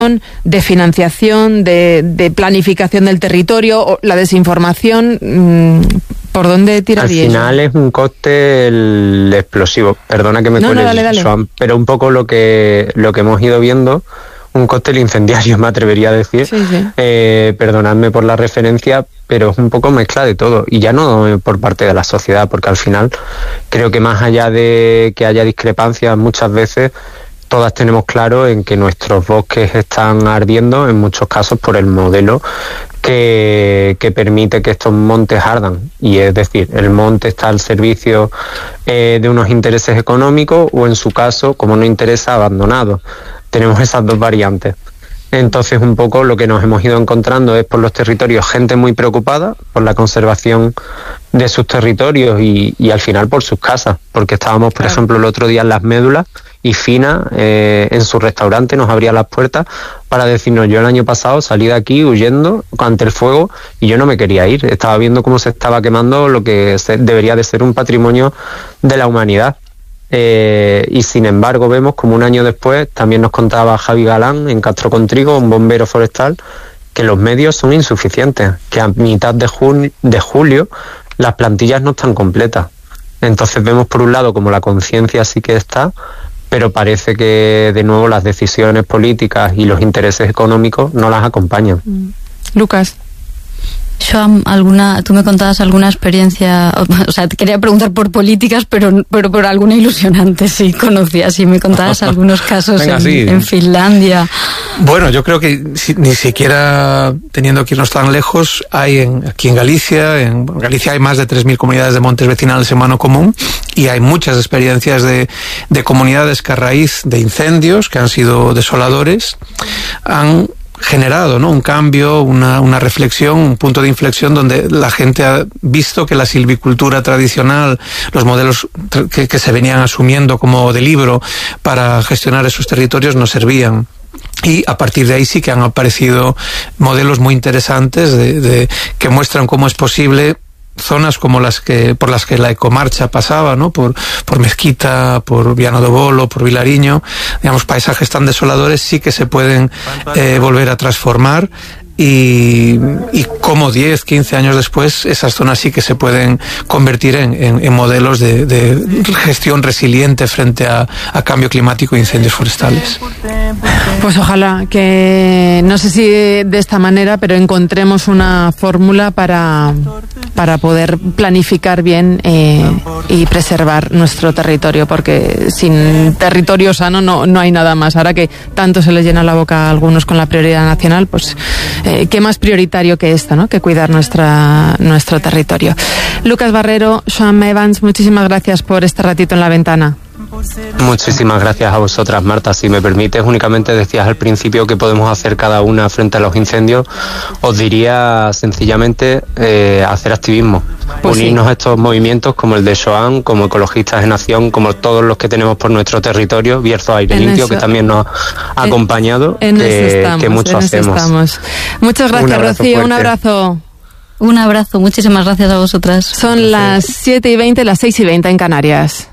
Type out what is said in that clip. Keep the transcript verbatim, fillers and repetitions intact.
de financiación, de, de planificación del territorio, o la desinformación, ¿por dónde tiraría? Al final eso? Es un cóctel explosivo. Perdona que me no, cuele, no, dale, dale. Joan, pero un poco lo que lo que hemos ido viendo, un cóctel incendiario, me atrevería a decir. Sí, sí. Eh, perdonadme por la referencia, pero es un poco mezcla de todo, y ya no por parte de la sociedad, porque al final creo que más allá de que haya discrepancias muchas veces, todas tenemos claro en que nuestros bosques están ardiendo, en muchos casos por el modelo que, que permite que estos montes ardan. Y es decir, el monte está al servicio eh, de unos intereses económicos, o en su caso, como no interesa, abandonado. Tenemos esas dos variantes. Entonces, un poco lo que nos hemos ido encontrando es por los territorios gente muy preocupada por la conservación de sus territorios y, y al final por sus casas, porque estábamos, por claro. ejemplo, el otro día en Las Médulas, y Fina eh, en su restaurante nos abría las puertas para decirnos: yo el año pasado salí de aquí huyendo ante el fuego y yo no me quería ir, estaba viendo cómo se estaba quemando lo que se, debería de ser un patrimonio de la humanidad. Eh, y sin embargo vemos como un año después, también nos contaba Javi Galán en Castro Contrigo, un bombero forestal, que los medios son insuficientes, que a mitad de, jun- de julio las plantillas no están completas. Entonces vemos por un lado como la conciencia sí que está, pero parece que de nuevo las decisiones políticas y los intereses económicos no las acompañan. Lucas. Joan, alguna, tú me contabas alguna experiencia, o sea, te quería preguntar por políticas, pero, pero por alguna ilusionante, sí, conocías, y me contabas algunos casos Venga, en, sí. en Finlandia. Bueno, yo creo que si, ni siquiera teniendo que irnos tan lejos, hay en, aquí en Galicia, en Galicia hay más de tres mil comunidades de montes vecinales en mano común, y hay muchas experiencias de, de comunidades que a raíz de incendios que han sido desoladores han generado, ¿no?, un cambio, una, una reflexión, un punto de inflexión donde la gente ha visto que la silvicultura tradicional, los modelos que, que se venían asumiendo como de libro para gestionar esos territorios no servían. Y a partir de ahí sí que han aparecido modelos muy interesantes de, de, que muestran cómo es posible zonas como las que por las que la ecomarcha pasaba, ¿no?, por por Mezquita, por Viana do Bolo, por Vilariño, digamos, paisajes tan desoladores sí que se pueden eh, volver a transformar. Y, y como diez, quince años después esas zonas sí que se pueden convertir en, en, en modelos de, de gestión resiliente frente a, a cambio climático e incendios forestales. Pues ojalá que, no sé si de esta manera, pero encontremos una fórmula para, para poder planificar bien eh, y preservar nuestro territorio, porque sin territorio sano no, no hay nada más. Ahora que tanto se les llena la boca a algunos con la prioridad nacional, pues Eh, qué más prioritario que esto, ¿no?, que cuidar nuestra, nuestro territorio. Lucas Barrero, Joan Evans, muchísimas gracias por este ratito en La Ventana. Muchísimas gracias a vosotras, Marta. Si me permites, únicamente decías al principio que podemos hacer cada una frente a los incendios. Os diría sencillamente eh, hacer activismo, pues unirnos sí. a estos movimientos como el de Joan, como Ecologistas en Acción, como todos los que tenemos por nuestro territorio, Bierzo Aire en Limpio, eso, que también nos ha en, acompañado, en que, estamos, que mucho en hacemos. Estamos. Muchas gracias, un Rocío, fuerte. un abrazo. Un abrazo, muchísimas gracias a vosotras. Son las siete y veinte, las seis y veinte en Canarias.